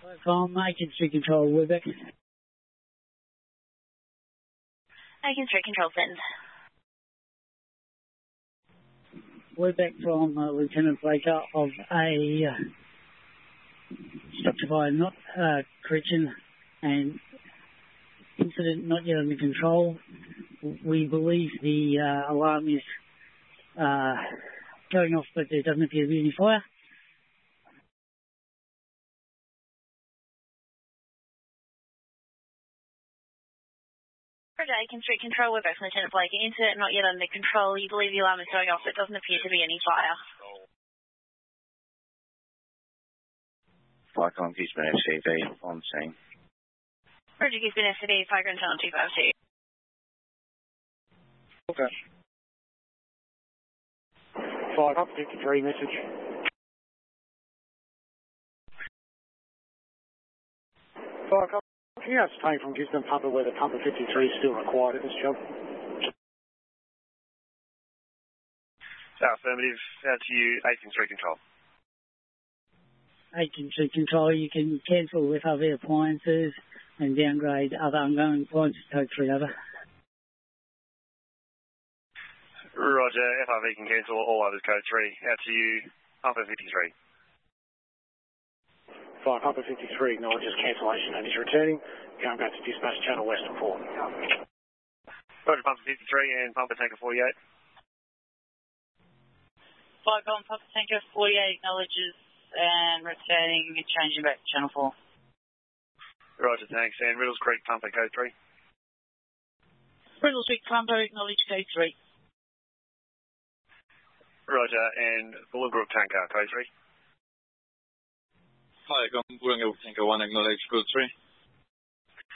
From Aiken Street Control, Webeck. Aiken Street Control, send. Webeck from Lieutenant Blaker of a structure fire not correction and incident not yet under control. We believe the alarm is going off, but there doesn't appear to be any fire. Aiken Street Control, we're back from Lieutenant Blake. Incident not yet under control. You believe the alarm is going off, but doesn't appear to be any fire. Flycom Gisborne FCV on scene. Roger, Gisborne FCV, Fire Ground Channel 252. Okay. Flycom 53 message. Flycom. Can you ascertain from Gisborne Pumper whether Pumper 53 is still required at this job? Affirmative. Out to you, Aiken Street Control. Aiken Street Control, you can cancel FRV appliances and downgrade other ongoing appliances, code 3 over. Roger, FRV can cancel all others, code 3. Out to you, Pumper 53. Fire Pumper 53 acknowledges cancellation and is returning. Going back to dispatch channel Western 4. Roger, Pumper 53 and Pumper Tanker 48. Flycom Pumper Tanker 48 acknowledges and returning and changing back to channel 4. Roger, thanks. And Riddles Creek Pumper, code 3. Riddles Creek Pumper, acknowledge code 3. Roger, and Bullabrook Tanker, code 3. Flycom Bullabrook Tanker 1, acknowledge code 3.